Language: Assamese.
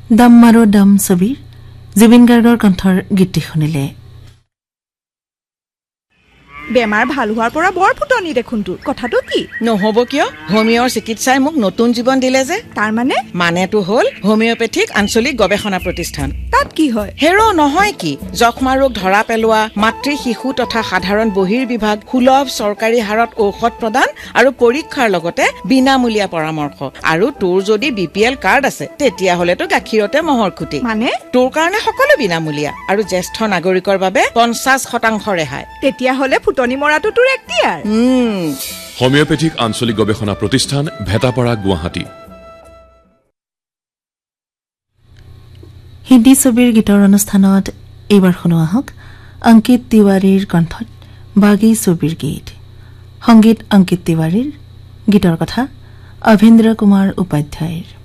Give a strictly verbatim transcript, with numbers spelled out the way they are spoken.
দম মাৰো দম ছবিৰ জুবিন গাৰ্গৰ কণ্ঠৰ গীতটি শুনিলে। বেমাৰ ভাল হোৱাৰ পৰা বৰ ফুটনি দেখোন তোৰ কথাটো কি নহব কিয় হোমিওৰ চিকিৎসাই মোক নতুন জীৱন দিলে যে তাৰ মানে মানেটো হ'ল হোমিওপেথিক আঞ্চলিক গৱেষণা প্ৰতিষ্ঠান তাত কি হয় হেৰো নহয় কি যক্ষ্মা ৰোগ ধৰা পেলোৱা মাতৃ শিশু তথা সাধাৰণ বহিৰ বিভাগ সুলভ চৰকাৰী হাৰত ঔষধ প্ৰদান আৰু পৰীক্ষাৰ লগতে বিনামূলীয়া পৰামৰ্শ আৰু তোৰ যদি বিপিএল কাৰ্ড আছে তেতিয়া হলেতো গাখীৰতে মহৰ খুটি মানে তোৰ কাৰণে সকলো বিনামূলীয়া আৰু জ্যেষ্ঠ নাগৰিকৰ বাবে পঞ্চাশ শতাংশ ৰেহাই তেতিয়া হলে ফুটনি মৰাটো তোৰ এক্টিয়াৰ হোমিওপেথিক আঞ্চলিক গৱেষণা প্ৰতিষ্ঠান ভেটাপাৰা গুৱাহাটী হিন্দী ছবিৰ গীতৰ অনুষ্ঠানত এইবাৰ শুনোৱা হওক অংকিত তিৱাৰীৰ কণ্ঠত বাগী ছবিৰ গীত সংগীত অংকিত তিৱাৰীৰ গীতৰ কথা অভেন্দ্ৰ কুমাৰ উপাধ্যায়ৰ